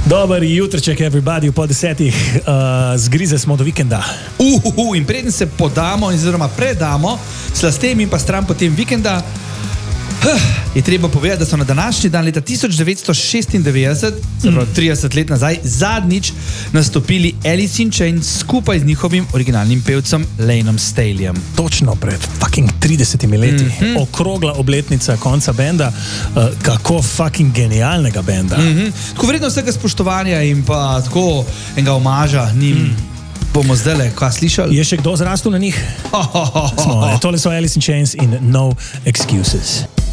Dober jutrček, everybody, po 10. Zgrize smo do vikenda. In preden se podamo, oziroma predamo slastem in pa stran potem vikenda, je treba povedati, da so na današnji dan leta 1996, 30 let nazaj, zadnjič nastopili Alice in Chains skupaj z njihovim originalnim pevcem Laneom Staleyem. Točno pred fucking 30 leti. Okrogla obletnica konca benda. Kako fucking genialnega benda. Tako vredno vsega spoštovanja in pa tako enega omaža njim. Bomo zdaj kaj slišali? Je še kdo zrastel na njih? Tole so Alice in Chains in No Excuses.